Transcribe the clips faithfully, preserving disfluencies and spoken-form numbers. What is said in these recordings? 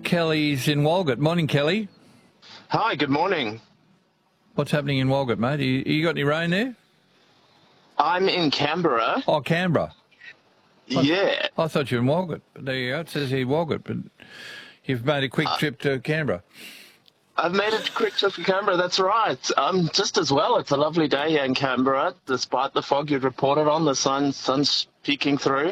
Kelly's in Walgett. Morning, Kelly. Hi, good morning. What's happening in Walgett, mate? You, you got any rain there? I'm in Canberra. Oh, Canberra. Yeah. I thought you were in Walgett. But there you go. It says here Walgett, but you've made a quick Uh, trip to Canberra. I've made a quick trip to Canberra, that's right. Um, just as well, it's a lovely day here in Canberra. Despite the fog you'd reported on, the sun, sun's peeking through.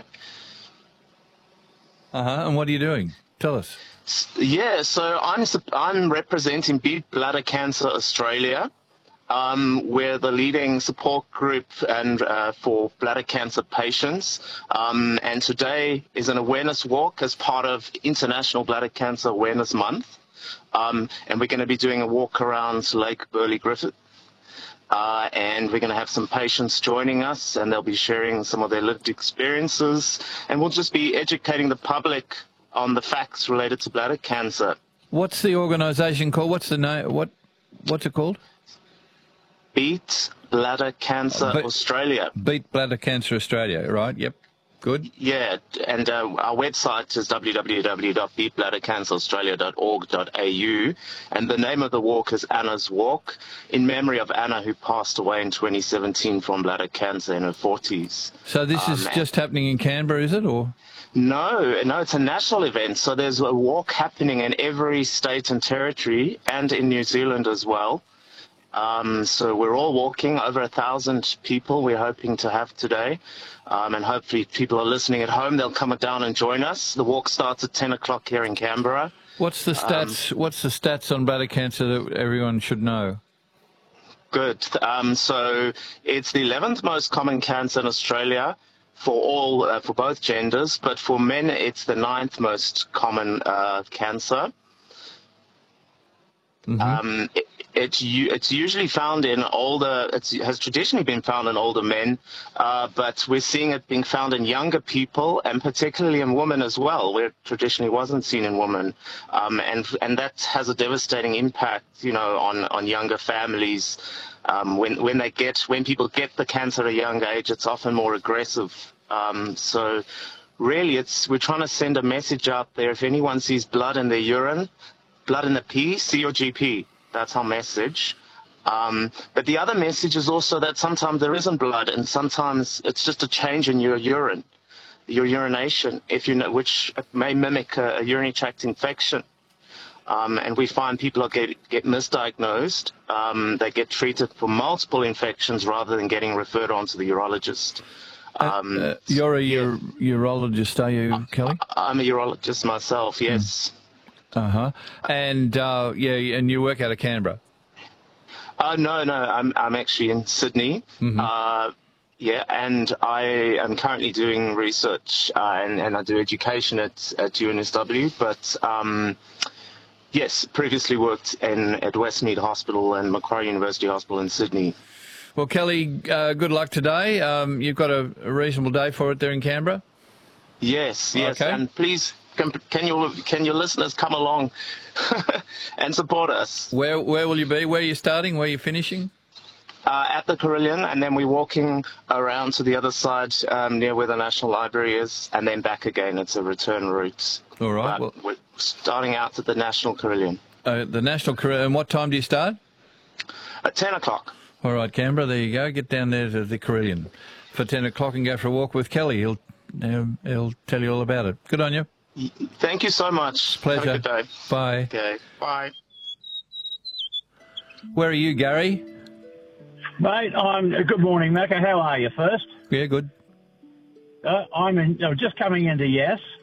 Uh-huh. And what are you doing? Tell us. S- Yeah, so I'm sup- I'm representing Beat Bladder Cancer Australia. Um, we're the leading support group and uh, for bladder cancer patients. Um, and today is an awareness walk as part of International Bladder Cancer Awareness Month. Um, and we're going to be doing a walk around Lake Burley Griffith. Uh, and we're going to have some patients joining us, and they'll be sharing some of their lived experiences. And we'll just be educating the public on the facts related to bladder cancer. What's the organisation called? What's the name? What? What's it called? Beat Bladder Cancer Be- Australia. Beat Bladder Cancer Australia, right? Yep. Good. Yeah, and uh, our website is w w w dot beat bladder cancer australia dot org dot a u, and the name of the walk is Anna's Walk, in memory of Anna, who passed away in twenty seventeen from bladder cancer in her forties. So this is Um, just happening in Canberra, is it? Or No, no, it's a national event, so there's a walk happening in every state and territory, and in New Zealand as well. Um, so we're all walking, over a thousand people we're hoping to have today. Um, and hopefully people are listening at home, they'll come down and join us. The walk starts at ten o'clock here in Canberra. what's the stats? what's the stats on bladder cancer that everyone should know? Good. Um, so it's the eleventh most common cancer in Australia for all, uh, for both genders, but for men it's the ninth most common uh, cancer. Mm-hmm. Um, it, it's u- it's usually found in older. It has traditionally been found in older men, uh, but we're seeing it being found in younger people, and particularly in women as well, where it traditionally wasn't seen in women, um, and and that has a devastating impact, you know, on on younger families. Um, when when they get when people get the cancer at a young age, it's often more aggressive. Um, so. Really, it's we're trying to send a message out there. If anyone sees blood in their urine, blood in the pee, see your G P. That's our message. Um, but the other message is also that sometimes there isn't blood, and sometimes it's just a change in your urine, your urination, if you know, which may mimic a, a urinary tract infection. Um, and we find people are get get misdiagnosed. Um, they get treated for multiple infections rather than getting referred on to the urologist. Um, Uh, you're a ur- urologist, are you, Kelly? I'm a urologist myself. Yes. Uh huh. And uh, yeah, and you work out of Canberra. Uh, no, no, I'm I'm actually in Sydney. Mm-hmm. Uh, yeah, and I am currently doing research uh, and, and I do education at, at U N S W. But um, yes, previously worked in at Westmead Hospital and Macquarie University Hospital in Sydney. Well, Kelly, uh, good luck today. Um, you've got a, a reasonable day for it there in Canberra. Yes, yes, Okay. and please can, can your can your listeners come along and support us Where where will you be? Where are you starting? Where are you finishing? uh, at the Carillion, and then we're walking around to the other side um, near where the National Library is, and then back again. It's a return route. All right. But Well, we're starting out at the National Carillion uh, the National Career. And what time do you start? at ten o'clock. All right, Canberra. There you go. Get down there to the Carillion for ten o'clock and go for a walk with Kelly. He'll um, he'll tell you all about it. Good on you. Thank you so much. Pleasure. Have a good day. Bye. Okay. Bye. Where are you, Gary? Mate, I'm. Good morning, Macca. How are you? First, Yeah, good. uh, I'm in. I was just coming into Yass.